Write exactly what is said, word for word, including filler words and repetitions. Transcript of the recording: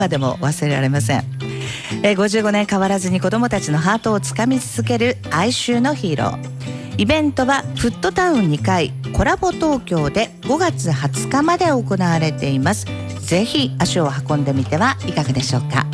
今でも忘れられません。えー、ごじゅうごねん変わらずに子どもたちのハートをつかみ続ける哀愁のヒーロー。イベントはフットタウンにかいコラボ東京でごがつはつかまで行われています。ぜひ足を運んでみてはいかがでしょうか。